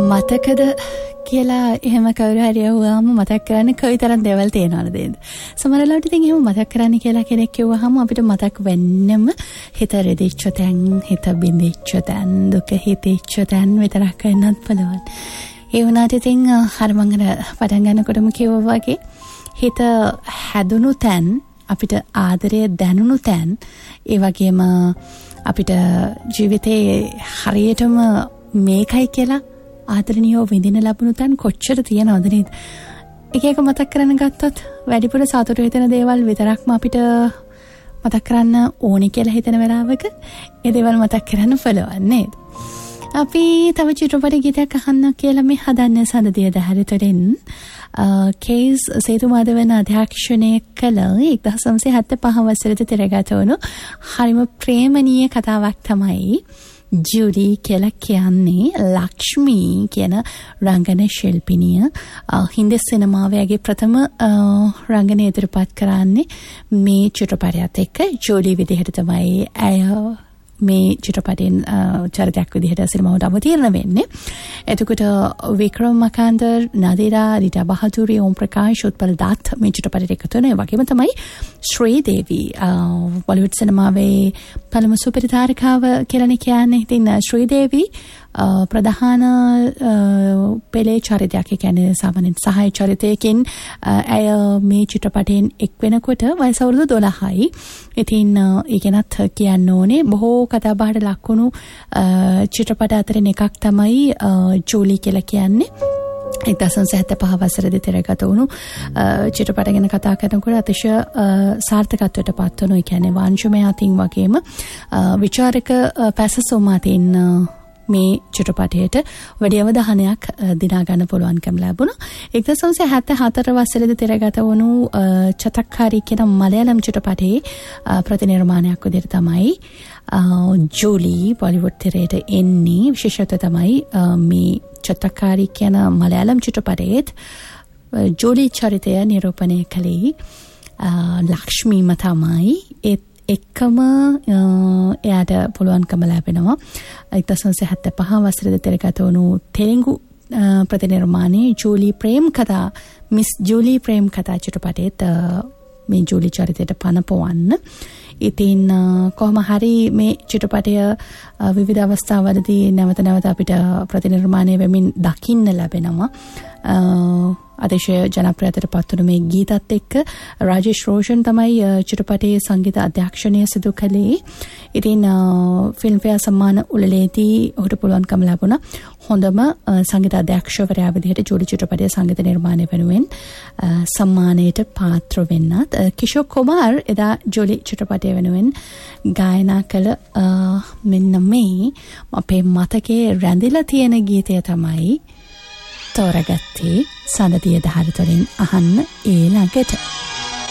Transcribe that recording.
මතකද කියලා එහෙම කවුරු හරි යවුවාම මතක් කරන්නේ කොයිතරම් දේවල් තියෙනවද නේද? සමහරවිට ඉතින් එහෙම මතක් කරන්න කියලා කෙනෙක් කිව්වහම අපිට මතක් වෙන්නෙම හිත රෙදිච්ච තැන්, හිත බින්දිච්ච තැන්, දුක හිතෙච්ච තැන් විතරක් වෙන්නත් පුළුවන්. ඒ වුණාට ඉතින් හර මං පටන් ගන්නකොටම කිව්වා වගේ හිත හැදුණු තැන්, අපිට ආදරය දැනුණු තැන්, ඒ වගේම අපිට ජීවිතේ හරියටම මේකයි කියලා ආදරණීයව විඳින ලැබුණු තැන් කොච්චර තියෙනවද නේද? එක එක මතක් කරන්න ගත්තොත් වැඩිපුර සතුටු හිතෙන දේවල් විතරක්ම අපිට මතක් කරන්න ඕනේ කියලා හිතන වෙලාවක ඒ දේවල් මතක් කරන්න පුළුවන් නේද? අපි තව චිත්‍රපට ගීතයක් අහන්න කියලා මේ හදන්නේ සඳදිය දහරතරින් කේස් සේතුමාධවන අධ්‍යක්ෂණය කළ 1975 වසරේ තිරගත වුණු හරිම ප්‍රේමණීය කතාවක් තමයි ජූලි කියලා කියන්නේ. ලක්ෂ්මී කියන රංගන ශිල්පිනිය හින්දි සිනමාවේ ප්‍රථම රංගනය ඉදිරිපත් කරන්නේ මේ චිත්‍රපටයත් එක්ක. ජූලි විදිහට තමයි ඇය මේ චිත්‍රපටයෙන් චරිතයක් විදිහට සිනමාවට අවතීර්ණ වෙන්නේ. එතකොට වික්‍රම මකාන්දර්, නදීරා, රීටා බහදුරි, ඕම් ප්‍රකාශ්, උත්පල් දත් මේ චිත්‍රපටයට එකතු වෙනවා. ඒ වගේම තමයි ශ්‍රී දේවී බොලිවුඩ් සිනමාවේ පළමු සුපිරි තාරකාව කියලානේ කියන්නේ. ඉතින් ශ්‍රී දේවී ප්‍රධාන පෙළේ චරිතයක්, ඒ කියන්නේ සාමාන්‍ය සහාය චරිතයකින් ඇය මේ චිත්‍රපටයෙන් එක් වෙනකොට වයස අවුරුදු 12යි. ඉතින් ඒකනත් කියන්න ඕනේ බොහෝ කතාබහට ලක්වුණු චිත්‍රපට අතරින් එකක් තමයි ජූලි කියලා කියන්නේ. 1975 වසරේදී තිරගත වුණු චිත්‍රපට ගැන කතා කරනකොට අතිශය සාර්ථකත්වයට පත් වුණු, ඒ කියන්නේ වංශමය අතින් වගේම විචාරක පැසසුම් අතින් මේ චිත්‍රපටයට වැඩි අවධානයක් දිනා ගන්න පුළුවන්කම ලැබුණා. 1974 වසරේදී තිරගත වුණු චතක්කාරී කියන මලයාලම් චිත්‍රපටයේ ප්‍රතිනිර්මාණයක් විදිහට තමයි ජූලි බොලිවුඩ් තිරයට එන්නේ. විශේෂත්වය තමයි මේ චතක්කාරී කියන මලයාලම් චිත්‍රපටයේ ජූලි චරිතය නිරූපණය කළේ ලක්ෂ්මීම තමයි. එක්කම එයාට පුළුවන්කම ලැබෙනවා 1975 වසරේදී තිරගත වුණු තෙලුගු ප්‍රතිනිර්මාණයේ ජූලි ප්‍රේම් කතා, මිස් ජූලි ප්‍රේම් කතා චිත්‍රපටයේත් මේ ජූලි චරිතයට පනපවන්න. ඉතින් කොහොම හරි මේ චිත්‍රපටය විවිධ අවස්ථාවලදී නැවත නැවත අපිට ප්‍රතිනිර්මාණය වෙමින් දකින්න ලැබෙනවා. අතිශය ජනප්‍රියත්වයට පත් වුණු මේ ගීතත් එක්ක රාජේෂ් රෝෂන් තමයි චිත්‍රපටයේ සංගීත අධ්‍යක්ෂණය සිදු කළේ. ඉතින් ෆිල්ම්ෆෙයාර් සම්මාන උළෙලේදී ඔහුට පුළුවන්කම ලැබුණා හොඳම සංගීත අධ්‍යක්ෂකවරයා විදිහට ජූලි චිත්‍රපටයේ සංගීත නිර්මාණය වෙනුවෙන් සම්මානයට පාත්‍ර වෙන්නත්. කිෂෝර් කුමාර් එදා ජූලි චිත්‍රපටය වෙනුවෙන් ගායනා කළ මෙන්න මේ අපේ මතකයේ රැඳිලා තියෙන ගීතය තමයි තෝරගත්තේ සඳදිය දහරතොලින් අහන්න ඊළඟට.